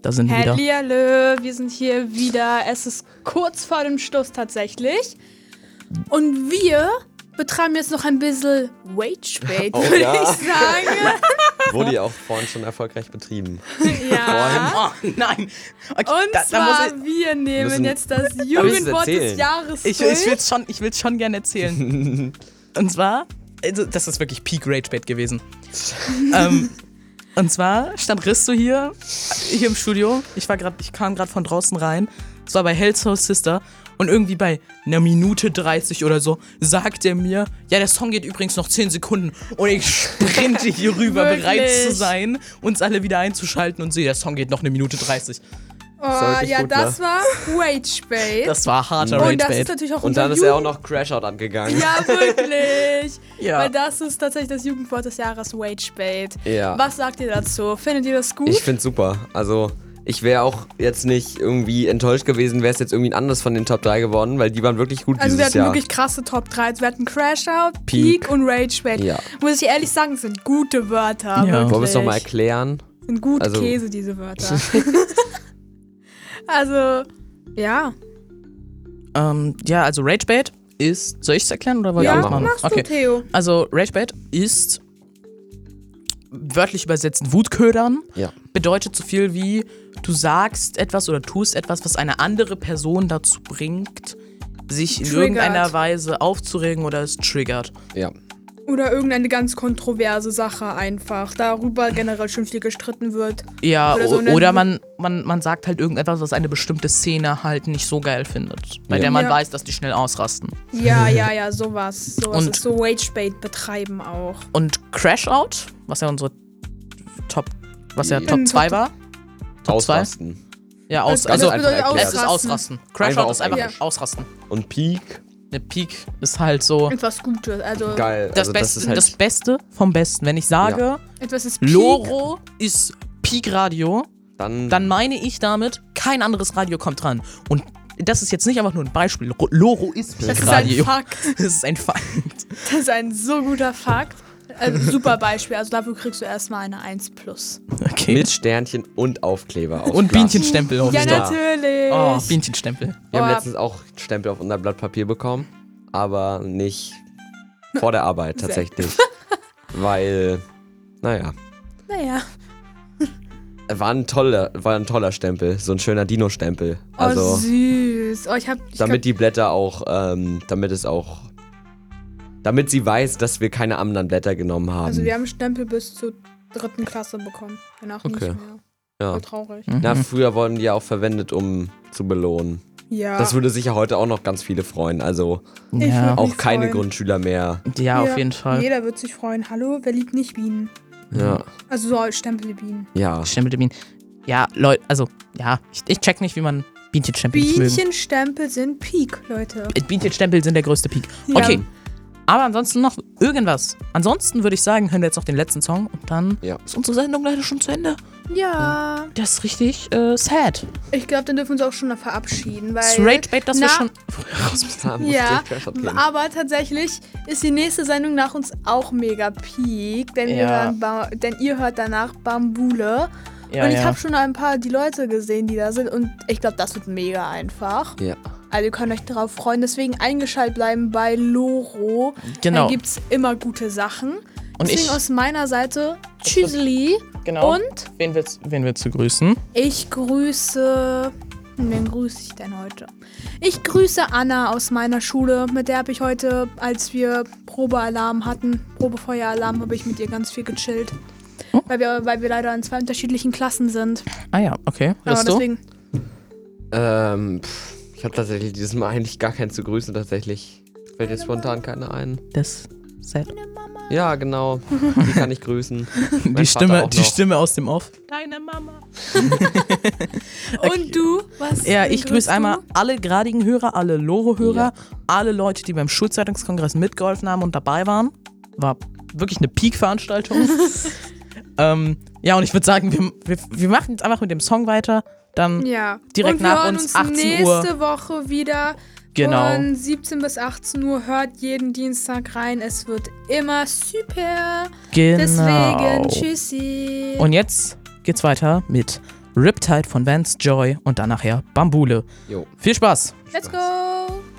Da sind wir wieder. Hallihallo, wir sind hier wieder. Es ist kurz vor dem Schluss tatsächlich. Und wir betreiben jetzt noch ein bisschen Wage-Bait, würde ich sagen. Wurde ja auch vorhin schon erfolgreich betrieben. Ja. Oh nein. Okay, Und zwar, wir nehmen jetzt das Jugendwort des Jahres Ich will es schon gerne erzählen. Und zwar, also das ist wirklich Peak Rage-Bait gewesen. Und zwar stand Risto hier im Studio. Ich kam gerade von draußen rein. Es war bei Hell's House Sister. Und irgendwie bei einer Minute 30 oder so sagt er mir, ja, der Song geht übrigens noch 10 Sekunden. Und ich sprinte hier rüber, bereit zu sein, uns alle wieder einzuschalten und sehe, der Song geht noch eine Minute 30. Oh, ja, gut, das war Rage-Bait. Das war harter Rage-Bait. Und das ist natürlich auch und dann ist er auch noch Crash-Out angegangen. Ja, wirklich. Ja. Weil das ist tatsächlich das Jugendwort des Jahres, Rage-Bait. Ja. Was sagt ihr dazu? Findet ihr das gut? Ich find's super. Also, ich wäre auch jetzt nicht irgendwie enttäuscht gewesen, wäre es jetzt irgendwie ein anderes von den Top 3 geworden, weil die waren wirklich gut dieses Jahr. Also wir hatten wirklich krasse Top 3. Also wir hatten Crash-Out, Peak und Rage-Bait. Ja. Muss ich ehrlich sagen, das sind gute Wörter. Ja. Wirklich. Wollen wir es nochmal erklären? Sind gut Käse, diese Wörter. Also, ja. Ja, also Rage-Bait ist... Soll ich es erklären oder wollt ihr das machen? Machst du, Theo. Also Rage-Bait ist wörtlich übersetzt Wutködern. Ja. Bedeutet so viel wie, du sagst etwas oder tust etwas, was eine andere Person dazu bringt, sich in irgendeiner Weise aufzuregen oder es triggert. Ja. Oder irgendeine ganz kontroverse Sache einfach. Darüber generell schon viel gestritten wird. Ja, oder man sagt halt irgendetwas, was eine bestimmte Szene halt nicht so geil findet. Bei der man weiß, dass die schnell ausrasten. Ja, sowas. Sowas Und ist so Rage-Bait betreiben auch. Und Crash-Out, was ja unsere Top 2 war. Top 2? Ausrasten. Ja, also es ausrasten. ist Ausrasten. Crash-Out ist einfach Ausrasten. Und Peak? Der Peak ist halt so Etwas Gutes, also geil. Das, also Beste, ist halt das Beste vom Besten. Wenn ich sage, etwas ist Peak. Loro ist Peak-Radio, dann meine ich damit, kein anderes Radio kommt dran. Und das ist jetzt nicht einfach nur ein Beispiel. Loro ist Peak-Radio. Das ist ein Fakt. Das ist ein so guter Fakt. Also super Beispiel. Also dafür kriegst du erstmal eine 1+. Okay. Mit Sternchen und Aufkleber. Und Bienchenstempel auf Ja, natürlich. Oh, Bienchenstempel. Wir haben letztens auch Stempel auf unser Blatt Papier bekommen, aber nicht vor der Arbeit tatsächlich. Weil, naja. War ein toller Stempel, so ein schöner Dino-Stempel. Also, oh, süß. Oh, damit die Blätter auch, damit sie weiß, dass wir keine anderen Blätter genommen haben. Also wir haben Stempel bis zur 3. Klasse bekommen. Danach nicht mehr. Ja. Voll traurig. Na, früher wurden die ja auch verwendet, um zu belohnen. Ja. Das würde sicher heute auch noch ganz viele freuen. Also Ja. auch keine Grundschüler mehr. Ja, auf jeden Fall. Jeder wird sich freuen. Hallo, wer liebt nicht Bienen? Ja. Also so als Stempelbienen. Ja. Stempel Bienen. Ja, Leute, also, ja, ich check nicht, wie man Bienchenstempel mögen. Bienchenstempel sind Peak, Leute. Bienchenstempel sind der größte Peak. Ja. Okay. Aber ansonsten noch irgendwas. Ansonsten würde ich sagen, hören wir jetzt noch den letzten Song und dann ist unsere Sendung leider schon zu Ende. Ja. Das ist richtig sad. Ich glaube, dann dürfen wir uns auch schon verabschieden, weil... Das Rage-Bait, das wir schon... Ja, aber tatsächlich ist die nächste Sendung nach uns auch mega Peak, denn ihr hört danach Bambule. Und ich habe schon ein paar die Leute gesehen, die da sind und ich glaube, das wird mega einfach. Ja. Also ihr könnt euch darauf freuen, deswegen eingeschaltet bleiben bei Loro. Genau. Da gibt's immer gute Sachen. Und deswegen aus meiner Seite Tschüssli. Genau. Und wen willst du grüßen? ich grüße... Wen grüße ich denn heute? Ich grüße Anna aus meiner Schule. Mit der habe ich heute, als wir Probefeueralarm, habe ich mit ihr ganz viel gechillt. Oh. Weil wir leider in 2 unterschiedlichen Klassen sind. Ah ja, okay. Aber deswegen... Ich habe tatsächlich dieses Mal eigentlich gar keinen zu grüßen, tatsächlich. Fällt jetzt spontan keiner ein. Das sad. Ja, genau. Die kann ich grüßen. Die Stimme aus dem Off. Deine Mama. Und du? Was? Ja, ich grüße einmal alle gradigen Hörer, alle Loro-Hörer, alle Leute, die beim Schulzeitungskongress mitgeholfen haben und dabei waren. War wirklich eine Peak-Veranstaltung. Ja, und ich würde sagen, wir machen jetzt einfach mit dem Song weiter. Dann direkt nach uns 18 Uhr. Nächste Woche wieder. Genau. Von 17 bis 18 Uhr hört jeden Dienstag rein. Es wird immer super. Genau. Deswegen tschüssi. Und jetzt geht's weiter mit Riptide von Vance Joy und dann nachher Bambule. Jo. Viel Spaß! Let's go!